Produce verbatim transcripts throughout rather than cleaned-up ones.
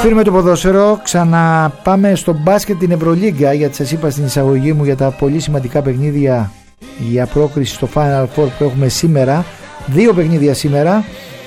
Αφήνουμε το ποδόσφαιρο, ξαναπάμε στο μπάσκετ την Ευρωλίγκα, γιατί σας είπα στην εισαγωγή μου για τα πολύ σημαντικά παιχνίδια για πρόκριση στο Final Four που έχουμε σήμερα. Δύο παιχνίδια σήμερα.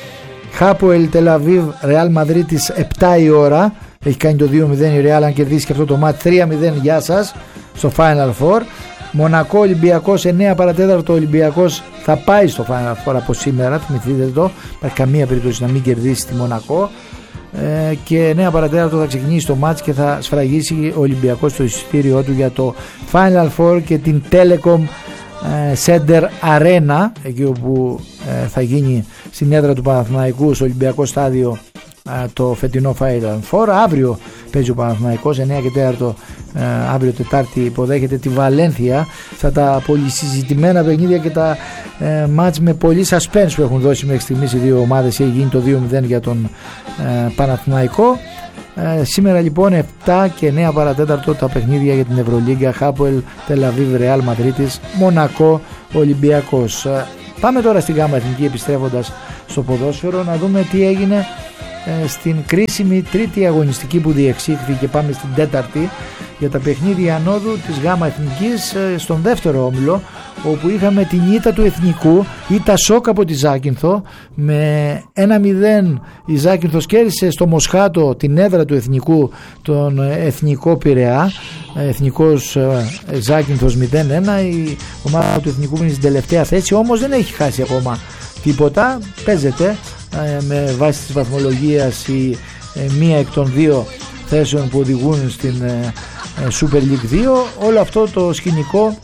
Χάποελ Τελαβίβ Ρεάλ Μαδρίτης επτά η ώρα. Έχει κάνει το δύο μηδέν η Ρεάλ, αν κερδίσει και αυτό το μάτς τρία μηδέν, γεια σας, στο Final Four. Μονακό Ολυμπιακός εννέα παρατέταρτο. Ο Ολυμπιακός θα πάει στο Final Four από σήμερα, θυμηθείτε το. Υπάρχει καμία περίπτωση να μην κερδίσει τη Μονακό. Ε, και εννέα παρατέταρτο θα ξεκινήσει το μάτς και θα σφραγίσει ο Ολυμπιακός το εισιτήριό του για το Final Four και την Telecom Center Arena, εκεί όπου ε, θα γίνει στην έδρα του Παναθηναϊκού στο Ολυμπιακό Στάδιο ε, το φετινό Final Four. Αύριο παίζει ο Παναθηναϊκός εννέα και τέσσερα, ε, αύριο Τετάρτη υποδέχεται τη Βαλένθια. Στα τα πολυσυζητημένα παιχνίδια και τα ε, μάτς με πολύ suspense που έχουν δώσει μέχρι στιγμής οι δύο ομάδες, έχει γίνει το δύο μηδέν για τον ε, Παναθηναϊκό. Ε, σήμερα λοιπόν επτά και εννέα παρατέταρτο τα παιχνίδια για την Ευρωλίγκα. Χάποελ Τελαβίβ Ρεάλ Μαδρίτης, Μονακό Ολυμπιακός. Ε, πάμε τώρα στην ΓΑΜΑ Εθνική, επιστρέφοντας στο ποδόσφαιρο, να δούμε τι έγινε ε, στην κρίσιμη τρίτη αγωνιστική που διεξήχθηκε. Πάμε στην τέταρτη για τα παιχνίδια ανόδου της ΓΑΜΑ Εθνικής, ε, στον δεύτερο όμιλο, όπου είχαμε την ήττα του Εθνικού, ήττα σοκ από τη Ζάκυνθο με ένα μηδέν. Η Ζάκυνθος κέρδισε στο Μοσχάτο, την έδρα του Εθνικού, τον Εθνικό Πειραιά. Εθνικός Ζάκυνθος μηδέν ένα. Η ομάδα του Εθνικού είναι στην τελευταία θέση, όμως δεν έχει χάσει ακόμα τίποτα. Παίζεται με βάση της βαθμολογίας η μία εκ των δύο θέσεων που οδηγούν στην Super League δύο. Όλο αυτό το σκηνικό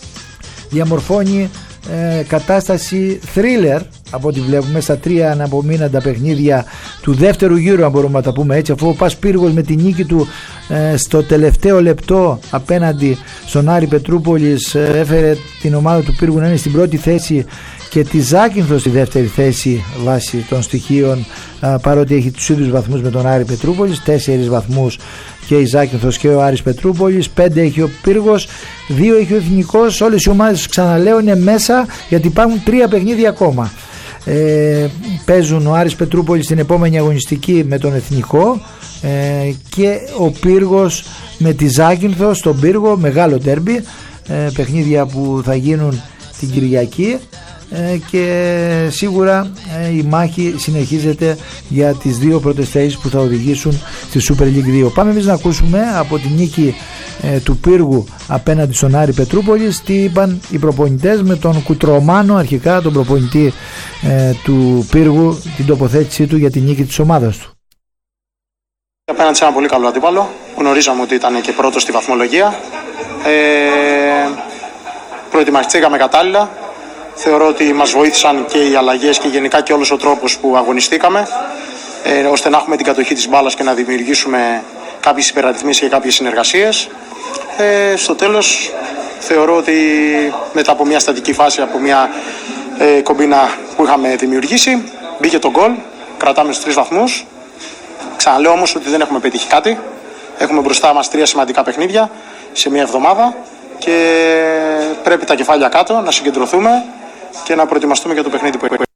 διαμορφώνει ε, κατάσταση thriller από ό,τι βλέπουμε στα τρία αναπομείναντα παιχνίδια του δεύτερου γύρου, αν μπορούμε να τα πούμε έτσι, αφού ο Πας Πύργος με τη νίκη του ε, στο τελευταίο λεπτό απέναντι στον Άρη Πετρούπολης ε, έφερε την ομάδα του Πύργου να είναι στην πρώτη θέση και τη Ζάκυνθο στη δεύτερη θέση βάσει των στοιχείων, α, παρότι έχει τους ίδιους βαθμούς με τον Άρη Πετρούπολης, τέσσερις βαθμούς και η Ζάκυνθος και ο Άρης Πετρούπολης, πέντε έχει ο Πύργος, δύο έχει ο Εθνικός. Όλες οι ομάδες, ξαναλέω, είναι μέσα, γιατί υπάρχουν τρία παιχνίδια ακόμα. Ε, παίζουν ο Άρης Πετρούπολης στην επόμενη αγωνιστική με τον Εθνικό ε, και ο Πύργος με τη Ζάκυνθο στον Πύργο, μεγάλο ντέρμπι, ε, παιχνίδια που θα γίνουν την Κυριακή. Και σίγουρα η μάχη συνεχίζεται για τις δύο πρώτες θέσεις που θα οδηγήσουν στη Super League δύο. Πάμε εμείς να ακούσουμε από τη νίκη ε, του Πύργου απέναντι στον Άρη Πετρούπολης τι είπαν οι προπονητές, με τον Κουτρομάνο αρχικά, τον προπονητή ε, του Πύργου, την τοποθέτησή του για τη νίκη της ομάδας του. Απέναντι σε ένα πολύ καλό αντίπαλο, γνωρίζαμε ότι ήταν και πρώτος στη βαθμολογία. ε, Προετοιμαστήκαμε κατάλληλα. Θεωρώ ότι μας βοήθησαν και οι αλλαγές και γενικά και όλος ο τρόπος που αγωνιστήκαμε, ε, ώστε να έχουμε την κατοχή της μπάλας και να δημιουργήσουμε κάποιες υπεραριθμίσεις και κάποιες συνεργασίες. Ε, στο τέλος θεωρώ ότι μετά από μια στατική φάση, από μια ε, κομπίνα που είχαμε δημιουργήσει, μπήκε το γκολ, κρατάμε στους τρεις βαθμούς. Ξαναλέω όμως ότι δεν έχουμε πετύχει κάτι. Έχουμε μπροστά μας τρία σημαντικά παιχνίδια σε μια εβδομάδα και πρέπει τα κεφάλια κάτω, να συγκεντρωθούμε και να προετοιμαστούμε για το παιχνίδι που έχουμε.